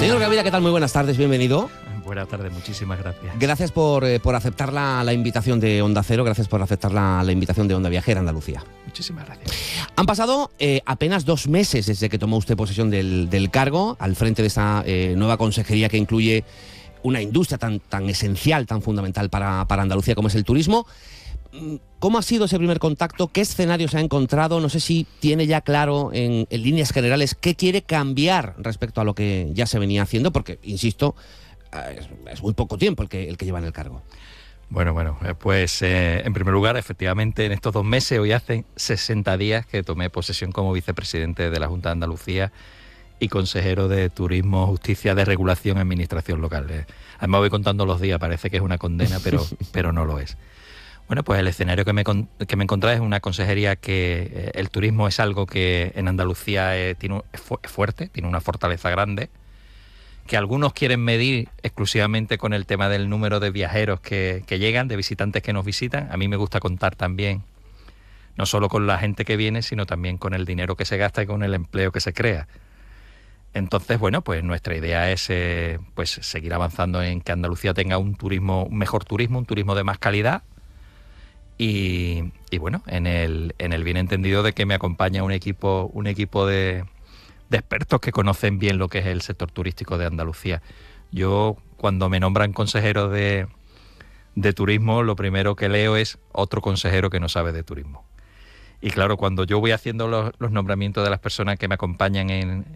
Señor Gavira, ¿qué tal? Muy buenas tardes, bienvenido. Buenas tardes, muchísimas gracias. Gracias por aceptar la invitación de Onda Cero, gracias por aceptar la invitación de Onda Viajera Andalucía. Muchísimas gracias. Han pasado apenas 2 meses desde que tomó usted posesión del cargo, al frente de esta nueva consejería que incluye una industria tan esencial, tan fundamental para Andalucía como es el turismo. ¿Cómo ha sido ese primer contacto? ¿Qué escenario se ha encontrado? No sé si tiene ya claro en líneas generales qué quiere cambiar respecto a lo que ya se venía haciendo, porque, insisto, es muy poco tiempo el que lleva en el cargo. Bueno, pues en primer lugar, efectivamente, en estos 2 meses, hoy hacen 60 días que tomé posesión como vicepresidente de la Junta de Andalucía y consejero de Turismo, Justicia, de Regulación y Administración Local. Además voy contando los días, parece que es una condena, pero no lo es. Bueno, pues el escenario que me encontré es una consejería que el turismo es algo que en Andalucía es fuerte, tiene una fortaleza grande, que algunos quieren medir exclusivamente con el tema del número de viajeros que llegan, de visitantes que nos visitan. A mí me gusta contar también, no solo con la gente que viene, sino también con el dinero que se gasta y con el empleo que se crea. Entonces, bueno, pues nuestra idea es pues seguir avanzando en que Andalucía tenga un mejor turismo, un turismo de más calidad. Y bueno, en el bien entendido de que me acompaña un equipo de expertos que conocen bien lo que es el sector turístico de Andalucía. Yo, cuando me nombran consejero de turismo, lo primero que leo es otro consejero que no sabe de turismo. Y claro, cuando yo voy haciendo los nombramientos de las personas que me acompañan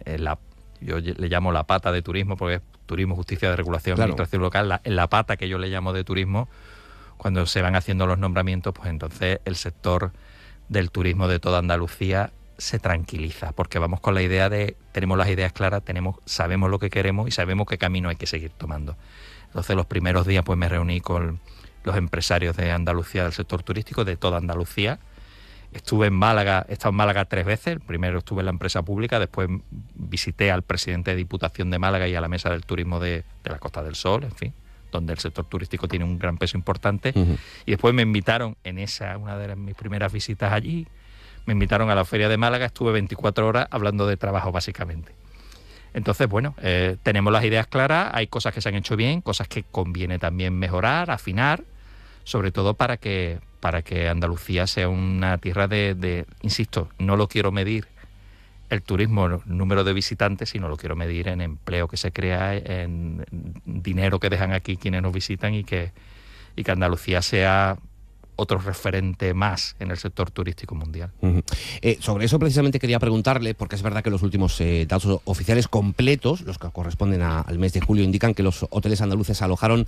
yo le llamo la pata de turismo, porque es turismo, justicia, de regulación, claro, administración local, la pata que yo le llamo de turismo. Cuando se van haciendo los nombramientos, pues entonces el sector del turismo de toda Andalucía se tranquiliza, porque vamos con la idea tenemos las ideas claras, sabemos lo que queremos y sabemos qué camino hay que seguir tomando. Entonces los primeros días pues me reuní con los empresarios de Andalucía, del sector turístico, de toda Andalucía. Estuve en Málaga, he estado en Málaga 3 veces, primero estuve en la empresa pública, después visité al presidente de Diputación de Málaga y a la mesa del turismo de la Costa del Sol, en fin, donde el sector turístico tiene un gran peso importante. Y después me invitaron una de mis primeras visitas allí, me invitaron a la Feria de Málaga, estuve 24 horas hablando de trabajo básicamente. Entonces, bueno, tenemos las ideas claras, hay cosas que se han hecho bien, cosas que conviene también mejorar, afinar, sobre todo para que Andalucía sea una tierra insisto, no lo quiero medir el turismo, el número de visitantes, sino lo quiero medir en empleo que se crea, en dinero que dejan aquí quienes nos visitan y que Andalucía sea otro referente más en el sector turístico mundial. Sobre eso precisamente quería preguntarle, porque es verdad que los últimos datos oficiales completos, los que corresponden al mes de julio, indican que los hoteles andaluces alojaron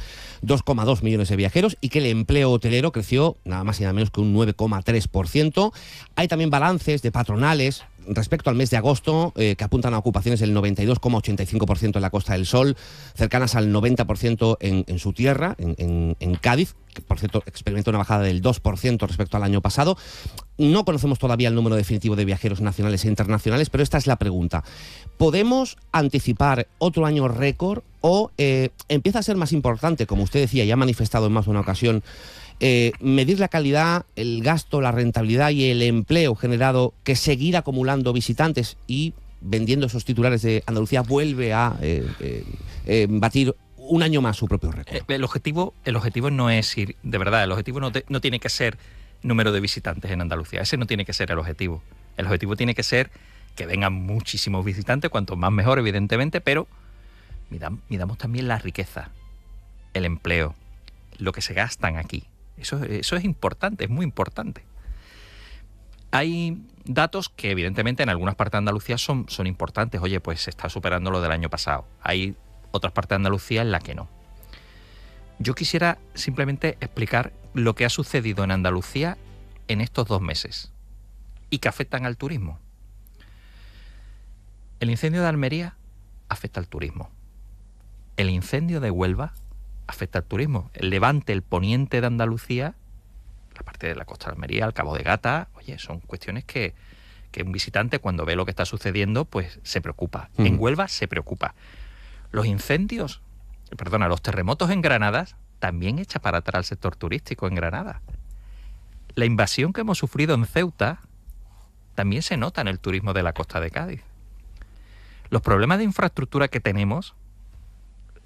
2,2 millones de viajeros y que el empleo hotelero creció nada más y nada menos que un 9,3%. Hay también balances de patronales respecto al mes de agosto, que apuntan a ocupaciones del 92,85% en la Costa del Sol, cercanas al 90% en su tierra, en Cádiz, que por cierto experimenta una bajada del 2% respecto al año pasado. No conocemos todavía el número definitivo de viajeros nacionales e internacionales, pero esta es la pregunta. ¿Podemos anticipar otro año récord o empieza a ser más importante, como usted decía y ha manifestado en más de una ocasión, medir la calidad, el gasto, la rentabilidad y el empleo generado, que seguir acumulando visitantes y vendiendo esos titulares de Andalucía vuelve a batir un año más su propio récord? El objetivo no es ir, de verdad, el objetivo no tiene que ser número de visitantes en Andalucía, ese no tiene que ser el objetivo. El objetivo tiene que ser que vengan muchísimos visitantes, cuanto más mejor, evidentemente, pero midamos también la riqueza, el empleo, lo que se gastan aquí. Eso es importante, es muy importante. Hay datos que evidentemente en algunas partes de Andalucía son importantes. Oye, pues se está superando lo del año pasado. Hay otras partes de Andalucía en las que no. Yo quisiera simplemente explicar lo que ha sucedido en Andalucía en estos 2 meses y que afectan al turismo. El incendio de Almería afecta al turismo. El incendio de Huelva afecta al turismo. El levante, el poniente de Andalucía, la parte de la costa de Almería, el Cabo de Gata, oye, son cuestiones que un visitante cuando ve lo que está sucediendo, pues se preocupa. En Huelva se preocupa. Los terremotos en Granada también echa para atrás el sector turístico en Granada. La invasión que hemos sufrido en Ceuta también se nota en el turismo de la costa de Cádiz. Los problemas de infraestructura que tenemos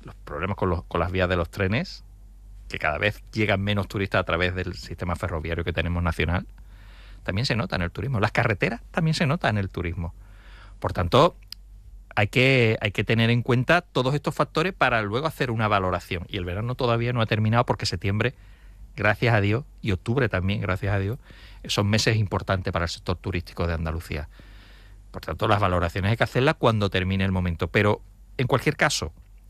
los problemas con las vías de los trenes, que cada vez llegan menos turistas a través del sistema ferroviario que tenemos nacional, también se nota en el turismo. Las carreteras también se nota en el turismo. Por tanto, hay que tener en cuenta todos estos factores para luego hacer una valoración. Y el verano todavía no ha terminado porque septiembre, gracias a Dios, y octubre también, gracias a Dios, son meses importantes para el sector turístico de Andalucía. Por tanto, las valoraciones hay que hacerlas cuando termine el momento. Pero, en cualquier caso,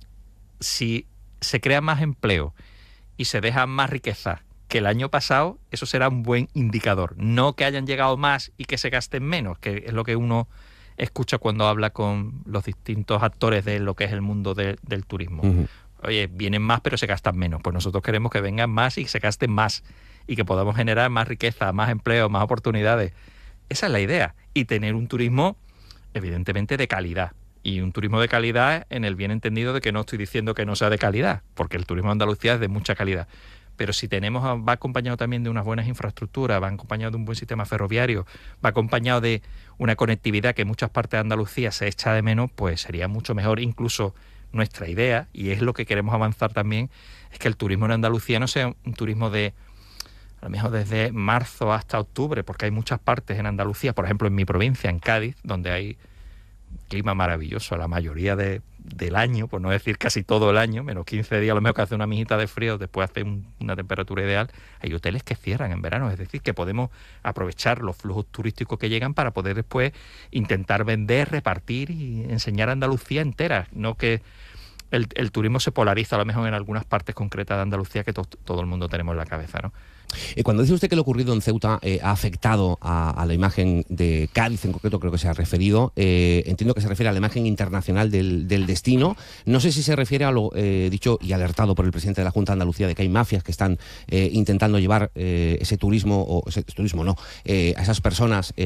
si se crea más empleo y se deja más riqueza que el año pasado, eso será un buen indicador. No que hayan llegado más y que se gasten menos, que es lo que uno escucha cuando habla con los distintos actores de lo que es el mundo del turismo. Uh-huh. Oye, vienen más pero se gastan menos. Pues nosotros queremos que vengan más y se gasten más y que podamos generar más riqueza, más empleo, más oportunidades. Esa es la idea. Y tener un turismo, evidentemente, de calidad. Y un turismo de calidad en el bien entendido de que no estoy diciendo que no sea de calidad, porque el turismo de Andalucía es de mucha calidad. Pero si va acompañado también de unas buenas infraestructuras, va acompañado de un buen sistema ferroviario, va acompañado de una conectividad que en muchas partes de Andalucía se echa de menos, pues sería mucho mejor. Incluso nuestra idea, y es lo que queremos avanzar también, es que el turismo en Andalucía no sea un turismo de, a lo mejor desde marzo hasta octubre, porque hay muchas partes en Andalucía, por ejemplo en mi provincia, en Cádiz, donde hay clima maravilloso la mayoría del año, por no decir casi todo el año, menos 15 días a lo mejor que hace una mijita de frío, después hace una temperatura ideal. Hay hoteles que cierran en verano, es decir, que podemos aprovechar los flujos turísticos que llegan para poder después intentar vender, repartir y enseñar a Andalucía entera, no que el turismo se polariza a lo mejor en algunas partes concretas de Andalucía que todo el mundo tenemos en la cabeza, ¿no? Cuando dice usted que lo ocurrido en Ceuta ha afectado a la imagen de Cádiz, en concreto creo que se ha referido, entiendo que se refiere a la imagen internacional del destino. No sé si se refiere a lo dicho y alertado por el presidente de la Junta de Andalucía de que hay mafias que están intentando llevar ese turismo, a esas personas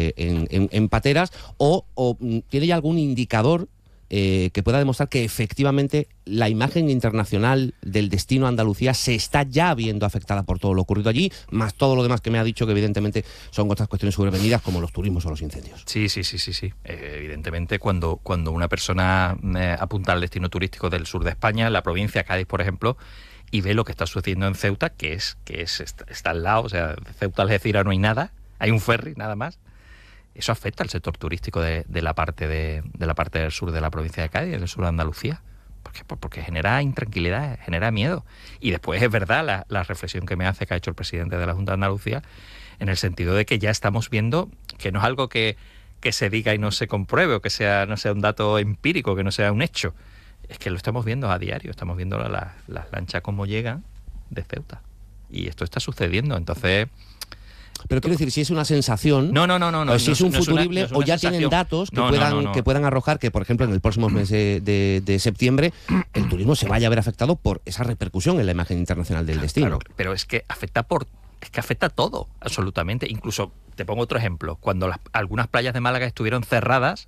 en pateras, o tiene ya algún indicador que pueda demostrar que efectivamente la imagen internacional del destino Andalucía se está ya viendo afectada por todo lo ocurrido allí, más todo lo demás que me ha dicho, que evidentemente son otras cuestiones sobrevenidas como los turismos o los incendios. Sí. Evidentemente cuando una persona apunta al destino turístico del sur de España, la provincia de Cádiz, por ejemplo, y ve lo que está sucediendo en Ceuta, que está al lado, o sea, de Ceuta al Algeciras no hay nada, hay un ferry nada más. Eso afecta al sector turístico de la parte del sur de la provincia de Cádiz, del sur de Andalucía. ¿Por qué? Porque genera intranquilidad, genera miedo. Y después es verdad la reflexión que ha hecho el presidente de la Junta de Andalucía, en el sentido de que ya estamos viendo que no es algo que se diga y no se compruebe, o que no sea un dato empírico, que no sea un hecho. Es que lo estamos viendo a diario, estamos viendo las lanchas cómo llegan de Ceuta. Y esto está sucediendo, entonces... Pero quiero decir, si es una sensación, no, si es un futurible, o ya tienen datos que puedan arrojar que, por ejemplo, en el próximo mes de septiembre, el turismo se vaya a ver afectado por esa repercusión en la imagen internacional del destino. Claro, pero es que afecta todo, absolutamente. Incluso, te pongo otro ejemplo, cuando algunas playas de Málaga estuvieron cerradas,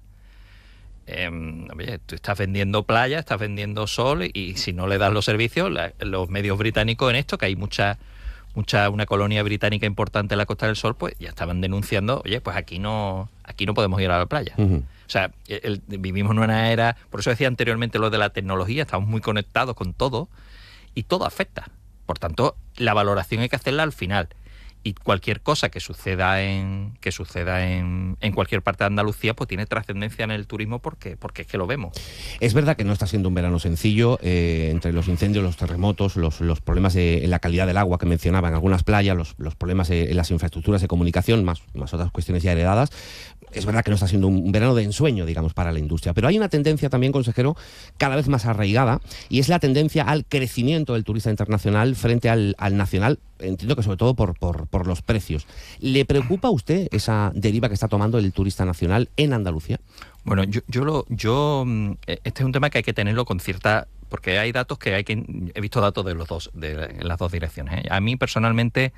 tú estás vendiendo playa, estás vendiendo sol, y si no le das los servicios, los medios británicos en esto, que hay una colonia británica importante en la Costa del Sol, pues ya estaban denunciando, oye, pues aquí no podemos ir a la playa. Uh-huh. O sea, vivimos en una era, por eso decía anteriormente lo de la tecnología, estamos muy conectados con todo y todo afecta. Por tanto, la valoración hay que hacerla al final. Y cualquier cosa que suceda en cualquier parte de Andalucía, pues tiene trascendencia en el turismo porque es que lo vemos. Es verdad que no está siendo un verano sencillo, entre los incendios, los terremotos, los problemas en la calidad del agua que mencionaba en algunas playas, los problemas en las infraestructuras de comunicación, más otras cuestiones ya heredadas. Es verdad que no está siendo un verano de ensueño, digamos, para la industria. Pero hay una tendencia también, consejero, cada vez más arraigada, y es la tendencia al crecimiento del turista internacional frente al nacional. Entiendo que sobre todo por los precios. ¿Le preocupa a usted esa deriva que está tomando el turista nacional en Andalucía? Bueno, este es un tema que hay que tenerlo con cierta... Porque hay datos he visto datos de las dos direcciones, ¿eh? A mí personalmente...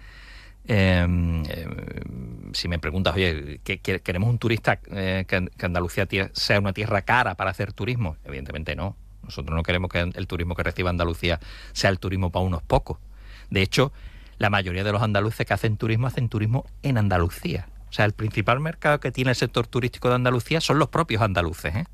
si me preguntas, oye, ¿queremos un turista que Andalucía sea una tierra cara para hacer turismo? Evidentemente no. Nosotros no queremos que el turismo que reciba Andalucía sea el turismo para unos pocos. De hecho, la mayoría de los andaluces que hacen turismo en Andalucía. O sea, el principal mercado que tiene el sector turístico de Andalucía son los propios andaluces, ¿eh?